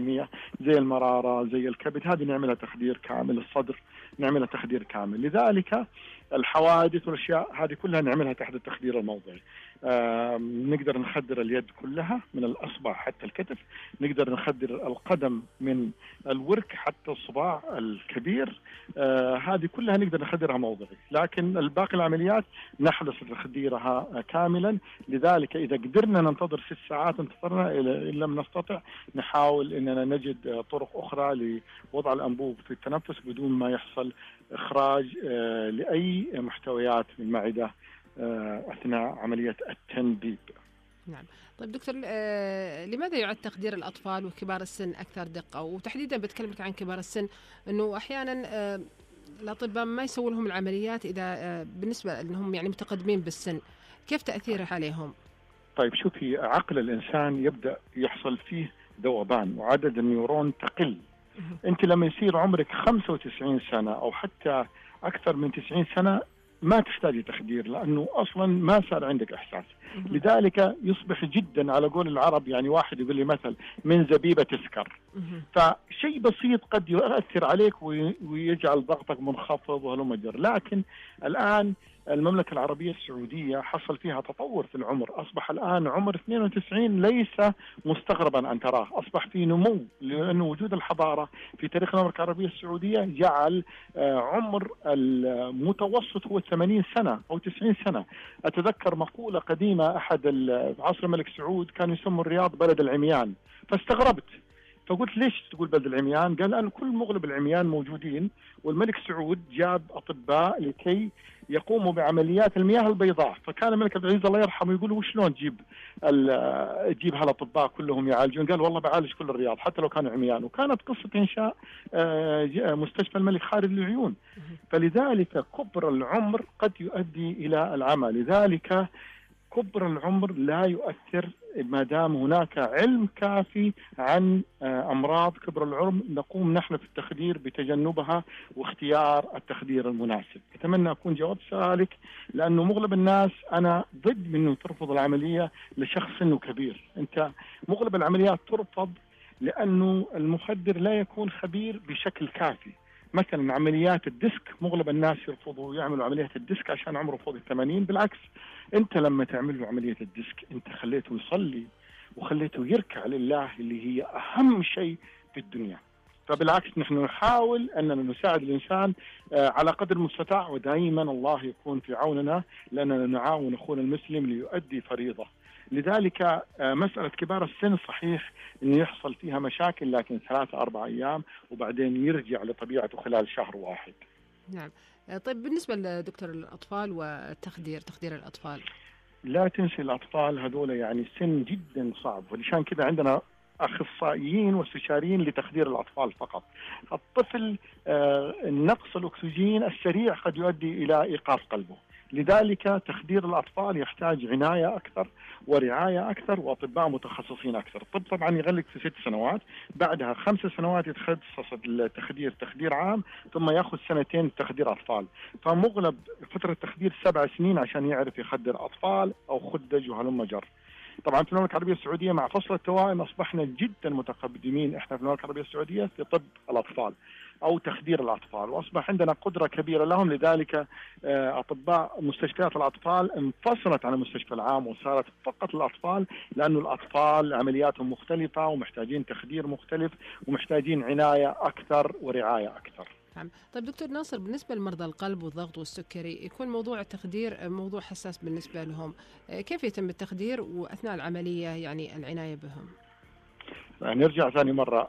100%. زي المرارة، زي الكبد، هذه نعملها تخدير كامل. الصدر نعملها تخدير كامل. لذلك الحوادث والأشياء هذه كلها نعملها تحت التخدير الموضعي. نقدر نخدر اليد كلها من الأصبع حتى الكتف، نقدر نخدر القدم من الورك حتى الصباع الكبير. هذه كلها نقدر نخدرها موضعي، لكن الباقي العمليات نحرص تخديرها كاملا. لذلك إذا قدرنا ننتظر 6 ساعات انتظرنا، إن لم نستطع نحاول أننا نجد طرق أخرى لوضع الأنبوب في التنفس بدون ما يحصل إخراج لأي محتويات من المعدة أثناء عملية التنبيب. نعم. طيب دكتور، لماذا يعد تخدير الأطفال وكبار السن أكثر دقة؟ وتحديدا بتكلم لك عن كبار السن، أنه أحيانا الأطباء ما يسووا لهم العمليات إذا بالنسبة أنهم يعني متقدمين بالسن، كيف تأثيره عليهم؟ طيب شوفي، عقل الإنسان يبدأ يحصل فيه ذوبان وعدد النيورون تقل. أنت لما يصير عمرك 95 سنة أو حتى أكثر من 90 سنة ما تحتاج تخدير، لأنه أصلا ما صار عندك إحساس. لذلك يصبح جدا، على قول العرب يعني، واحد يقول لي مثل من زبيبة تسكر. فشيء بسيط قد يؤثر عليك ويجعل ضغطك منخفض وهلم جر. لكن الآن المملكة العربية السعودية حصل فيها تطور في العمر، أصبح الآن عمر 92 ليس مستغربا أن تراه، أصبح في نمو، لأن وجود الحضارة في تاريخ المملكة العربية السعودية جعل عمر المتوسط هو 80 سنة أو 90 سنة. أتذكر مقولة قديمة أحد عصر الملك سعود كانوا يسموا الرياض بلد العميان، فاستغربت فقلت ليش تقول بلد العميان؟ قال أن كل مغلب العميان موجودين، والملك سعود جاب أطباء لكي يقوموا بعمليات المياه البيضاء. فكان الملك عبد العزيز الله يرحمه يقول وشلون تجيب هالاطباء كلهم يعالجون؟ قال والله بعالج كل الرياض حتى لو كانوا عميان. وكانت قصة إنشاء مستشفى الملك خالد للعيون. فلذلك كبر العمر قد يؤدي إلى العمى، لذلك كبر العمر لا يؤثر ما دام هناك علم كافي عن أمراض كبر العمر. نقوم نحن في التخدير بتجنبها واختيار التخدير المناسب. أتمنى أكون جواب سؤالك، لأنه مغلب الناس أنا ضد منه ترفض العملية لشخص سنه كبير. أنت مغلب العمليات ترفض لأنه المخدر لا يكون خبير بشكل كافي. مثلا عمليات الديسك مغلب الناس يرفضوا يعملوا عملية الديسك عشان عمره فوق 80. بالعكس، انت لما تعمل له عملية الديسك انت خليته يصلي وخليته يركع لله، اللي هي اهم شيء في الدنيا. فبالعكس نحن نحاول اننا نساعد الانسان على قدر المستطاع، ودائما الله يكون في عوننا لاننا نعاون اخونا المسلم ليؤدي فريضة. لذلك مسألة كبار السن صحيح أنه يحصل فيها مشاكل، لكن 3-4 أيام وبعدين يرجع لطبيعته خلال شهر واحد. نعم. طيب بالنسبة لدكتور الأطفال تخدير الأطفال، لا تنسي الأطفال هذول يعني سن جدا صعب، ولشان كذا عندنا أخصائيين واستشاريين لتخدير الأطفال فقط. الطفل نقص الأكسجين السريع قد يؤدي إلى إيقاف قلبه. لذلك تخدير الأطفال يحتاج عناية أكثر ورعاية أكثر وأطباء متخصصين أكثر. الطب طبعا يغلق في 6 سنوات، بعدها 5 سنوات يتخصص التخدير تخدير عام، ثم يأخذ 2 تخدير أطفال. فمغلب فترة التخدير 7 سنين عشان يعرف يخدر أطفال أو خدج وهلم جر. طبعا في المملكة العربية السعودية مع فصل التوائم أصبحنا جدا متقدمين إحنا في المملكة العربية السعودية في طب الأطفال أو تخدير الأطفال، وأصبح عندنا قدرة كبيرة لهم. لذلك أطباء مستشفيات الأطفال انفصلت عن المستشفى العام وصارت فقط الأطفال، لأنه الأطفال عملياتهم مختلفة ومحتاجين تخدير مختلف ومحتاجين عناية أكثر ورعاية أكثر. نعم. طيب دكتور ناصر، بالنسبة لمرضى القلب والضغط والسكري يكون موضوع التخدير موضوع حساس بالنسبة لهم، كيف يتم التخدير وأثناء العملية يعني العناية بهم؟ نرجع ثاني مرة،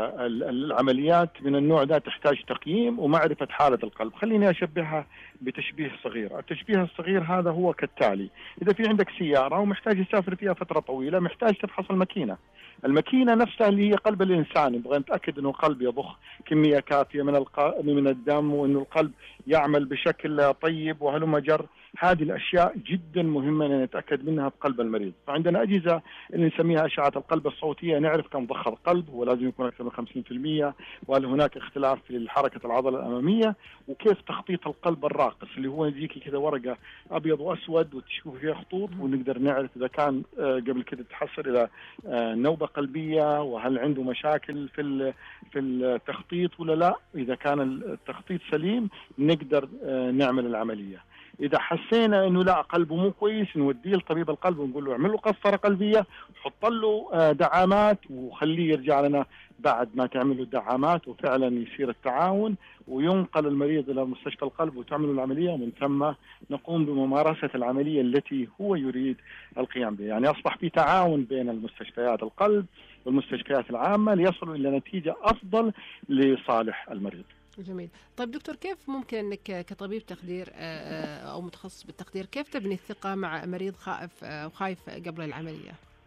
العمليات من النوع ده تحتاج تقييم ومعرفة حالة القلب. خليني أشبهها بتشبيه صغير. التشبيه الصغير هذا هو كالتالي: إذا في عندك سيارة ومحتاج يسافر فيها فترة طويلة، محتاج تفحص الماكينة نفسها اللي هي قلب الإنسان. نبغى نتأكد إنه القلب يضخ كمية كافية من الدم، وإنه القلب يعمل بشكل طيب وهلم جر. هذه الأشياء جدا مهمة أن نتأكد منها بقلب المريض. فعندنا أجهزة اللي نسميها أشعة القلب الصوتية، نعرف كم كان ضخ القلب هو لازم يكون أكثر من 50%، وهل هناك اختلاف في حركة العضلة الأمامية، وكيف تخطيط القلب الراقص اللي هو يجيك كذا ورقة أبيض وأسود وتشوف فيها خطوط، ونقدر نعرف إذا كان قبل كده تحصل إلى نوبة قلبية، وهل عنده مشاكل في التخطيط ولا لا. إذا كان التخطيط سليم نقدر نعمل العملية. إذا حسينا إنه لا قلبه مو كويس نوديه لطبيب القلب ونقول له اعمل له قسطرة قلبية، حط له دعامات، وخليه يرجع لنا بعد ما تعمل له الدعامات وفعلا يصير التعاون، وينقل المريض إلى مستشفى القلب وتعمل العملية، ومن ثم نقوم بممارسة العملية التي هو يريد القيام بها. يعني أصبح في تعاون بين المستشفيات القلب والمستشفيات العامة ليصلوا إلى نتيجة أفضل لصالح المريض. جميل. طيب دكتور، كيف ممكن أنك كطبيب تخدير أو متخصص بالتخدير كيف تبني الثقة مع مريض خايف قبل العملية؟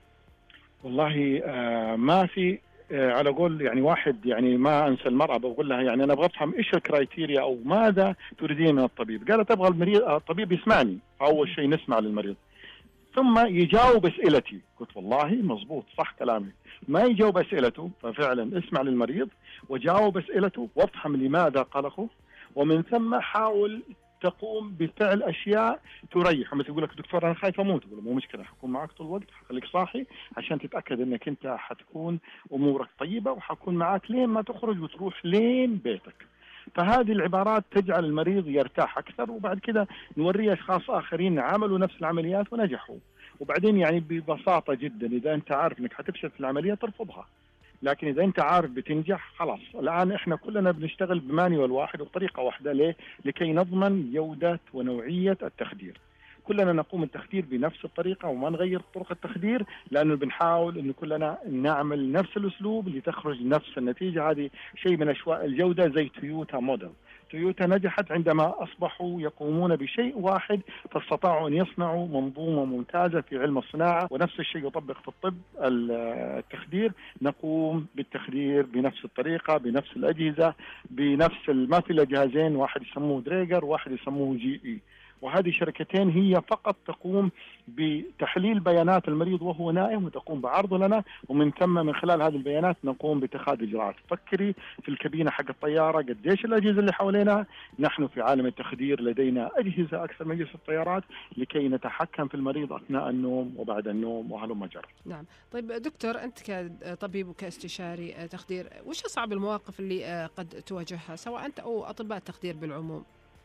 والله ما في على قول يعني واحد، يعني ما انسى المرأة بقول لها يعني انا ابغى افهم ايش الكرايتيريا او ماذا تريدين من الطبيب. قالت ابغى الطبيب يسمعني. اول شيء نسمع للمريض ثم يجاوب اسئلتي. قلت والله مزبوط صح كلامي. ما يجاوب اسئلته، ففعلا اسمع للمريض وجاوب اسئلته وافهم لماذا قلقه، ومن ثم حاول تقوم بفعل اشياء تريح. مثل يقول لك دكتور انا خايف اموت، تقول مو مشكله، حكون معك طول الوقت، حخليك صاحي عشان تتاكد انك انت حتكون امورك طيبه، وحكون معك لين ما تخرج وتروح لين بيتك. فهذه العبارات تجعل المريض يرتاح اكثر، وبعد كده نوري اشخاص اخرين عملوا نفس العمليات ونجحوا. وبعدين يعني ببساطه جدا اذا انت عارف انك حتفشل في العمليه ترفضها، لكن اذا انت عارف بتنجح خلاص. الان احنا كلنا بنشتغل بمانيوال واحد وبطريقه واحده. ليه؟ لكي نضمن جوده ونوعيه التخدير. كلنا نقوم التخدير بنفس الطريقه وما نغير طرق التخدير، لانه بنحاول انه كلنا نعمل نفس الاسلوب لتخرج نفس النتيجه. هذه شيء من اشواء الجوده زي تويوتا موديل. تويوتا نجحت عندما أصبحوا يقومون بشيء واحد، فاستطاعوا أن يصنعوا منظومة ممتازة في علم الصناعة. ونفس الشيء يطبق في الطب التخدير. نقوم بالتخدير بنفس الطريقة بنفس الأجهزة بنفس ما في إلا جهازين، واحد يسموه دريجر وواحد يسموه GE، وهذه شركتين هي فقط تقوم بتحليل بيانات المريض وهو نائم وتقوم بعرضه لنا، ومن ثم من خلال هذه البيانات نقوم باتخاذ إجراءات. فكري في الكابينة حق الطيارة قديش الأجهزة اللي حوالينا. نحن في عالم التخدير لدينا أجهزة أكثر من أجهزة الطيارات لكي نتحكم في المريض أثناء النوم وبعد النوم وهلم جرى. نعم. طيب دكتور، أنت كطبيب وكاستشاري تخدير، وش أصعب المواقف اللي قد تواجهها سواء أنت أو أطباء التخدير بالعموم؟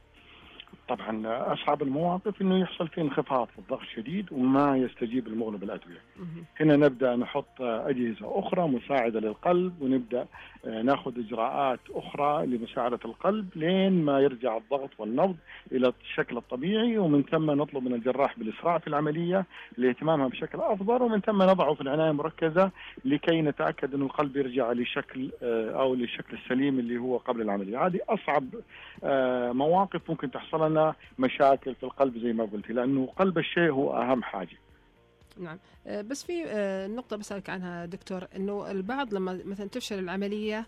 طبعا أصعب المواقف أنه يحصل فيه انخفاض في الضغط شديد وما يستجيب المغلى بالأدوية. هنا نبدأ نحط أجهزة أخرى مساعدة للقلب، ونبدأ ناخذ إجراءات أخرى لمساعدة القلب لين ما يرجع الضغط والنبض إلى الشكل الطبيعي، ومن ثم نطلب من الجراح بالإسراع في العملية لاهتمامها بشكل أفضل، ومن ثم نضعه في العناية المركزة لكي نتأكد أن القلب يرجع لشكل أو للشكل السليم اللي هو قبل العملية. هذه أصعب مواقف ممكن تحصل لنا مشاكل في القلب زي ما قلت، لأنه قلب الشيء هو أهم حاجة. نعم. بس في نقطة بسألك عنها دكتور، إنه البعض لما مثلا تفشل العملية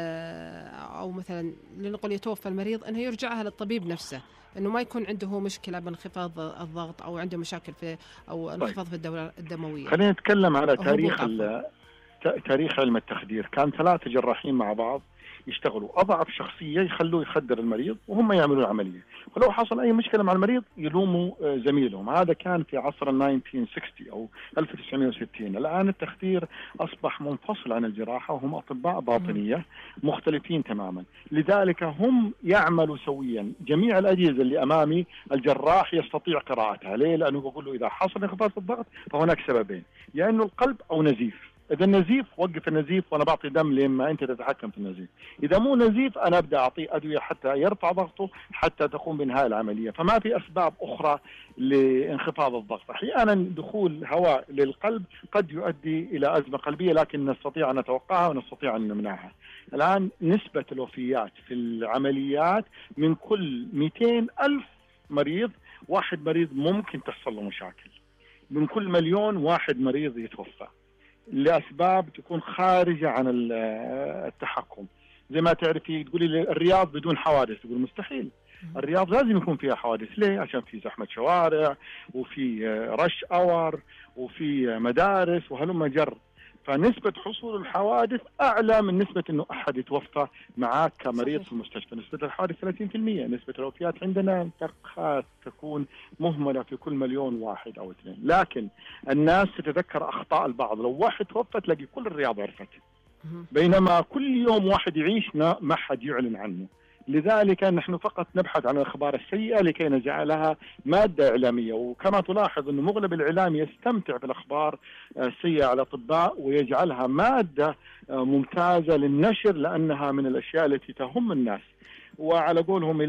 أو مثلا لنقول يتوفى المريض، إنه يرجعها للطبيب نفسه، إنه ما يكون عنده مشكلة بانخفاض الضغط أو عنده مشاكل في أو انخفاض في الدورة الدموية. خلينا نتكلم على تاريخ علم التخدير. كان 3 جراحين مع بعض يشتغلوا، أضعف شخصية يخلوه يخدر المريض وهم يعملوا العملية، ولو حصل أي مشكلة مع المريض يلوموا زميلهم. هذا كان في عصر 1960 أو 1960. الآن التخدير أصبح منفصل عن الجراحة، وهم أطباء باطنية مختلفين تماما. لذلك هم يعملوا سويا. جميع الأجهزة اللي أمامي الجراح يستطيع قراءتها. ليه؟ لأنه بقول له إذا حصل انخفاض في الضغط فهناك سببين، يا يعني إنه القلب أو نزيف. إذا النزيف وقف النزيف وأنا بعطي دم لما أنت تتحكم في النزيف. إذا مو نزيف أنا أبدأ أعطيه أدوية حتى يرفع ضغطه حتى تقوم بإنهاء العملية. فما في أسباب أخرى لانخفاض الضغط. أحيانا دخول هواء للقلب قد يؤدي إلى أزمة قلبية، لكن نستطيع أن نتوقعها ونستطيع أن نمنعها. الآن نسبة الوفيات في العمليات من كل 200,000 مريض 1 مريض ممكن تحصل له مشاكل. من كل 1,000,000 1 مريض يتوفى لأسباب تكون خارجة عن التحكم. زي ما تعرفي تقولي الرياض بدون حوادث، تقول مستحيل. الرياض لازم يكون فيها حوادث. ليه؟ عشان في زحمة شوارع وفي رش أور وفي مدارس وهلم جر. فنسبة حصول الحوادث أعلى من نسبة أنه أحد يتوفى معك كمريض في المستشفى. نسبة الحوادث 30%. نسبة الوفيات عندنا تقد تكون مهملة في كل مليون واحد أو اثنين. لكن الناس تتذكر أخطاء البعض. لو واحد توفى تلاقي كل الرياض عرفت، بينما كل يوم واحد يعيش ما حد يعلن عنه. لذلك نحن فقط نبحث عن الأخبار السيئة لكي نجعلها مادة إعلامية. وكما تلاحظ أن مغلب الإعلام يستمتع بالأخبار السيئة على الأطباء ويجعلها مادة ممتازة للنشر، لأنها من الأشياء التي تهم الناس. وعلى قولهم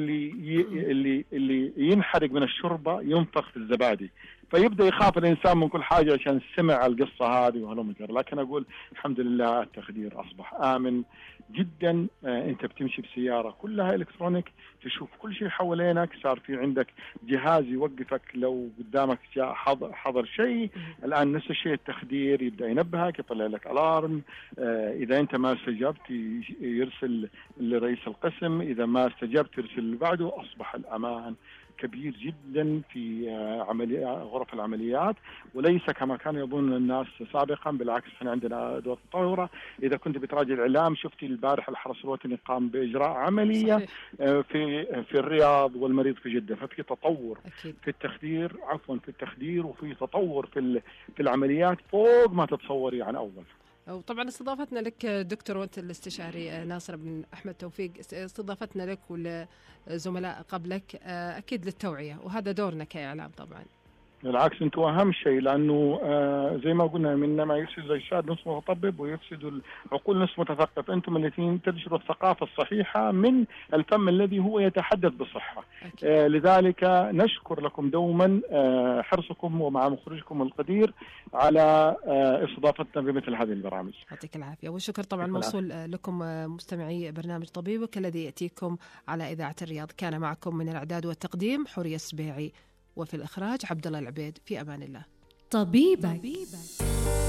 اللي ينحرق من الشوربة ينفخ في الزبادي، فيبدأ يخاف الإنسان من كل حاجة عشان سمع القصة هذه وهلم جرى. لكن أقول الحمد لله التخدير أصبح آمن جدا. أنت بتمشي بسيارة كلها إلكترونيك، تشوف كل شيء حوالينك، صار في عندك جهاز يوقفك لو قدامك جاء حضر شيء. الآن نفس الشيء التخدير يبدأ ينبهك، يطلع لك ألارم. إذا أنت ما استجبت يرسل لرئيس القسم، إذا ما استجبت يرسل اللي بعده. أصبح الأمان كبير جدا في غرف العمليات، وليس كما كان يظن الناس سابقا. بالعكس احنا عندنا دور تطورة. اذا كنت بتراجع الاعلام شفتي البارح الحرس الوطني قام باجراء عملية صحيح. في الرياض والمريض في جدة. ففي تطور أكيد. في التخدير وفي تطور في العمليات فوق ما تتصوري عن اول. وطبعا استضافتنا لك دكتور وانت الاستشاري ناصر بن احمد توفيق، استضافتنا لك والزملاء قبلك اكيد للتوعيه، وهذا دورنا كاعلام طبعا. بالعكس انتم اهم شيء، لانه زي ما قلنا من ما يفسد الجسد نصف متطبب ويفسد العقول نصف متثقف. انتم الاثنين تنشروا الثقافه الصحيحه من الفم الذي هو يتحدث بصحه. لذلك نشكر لكم دوما حرصكم ومع مخرجكم القدير على استضافتنا بمثل هذه البرامج. يعطيك العافيه، والشكر طبعا موصول لكم مستمعي برنامج طبيبك الذي ياتيكم على اذاعه الرياض. كان معكم من الاعداد والتقديم حورية السبيعي، وفي الإخراج عبد الله العبيد. في أمان الله. طبيبك.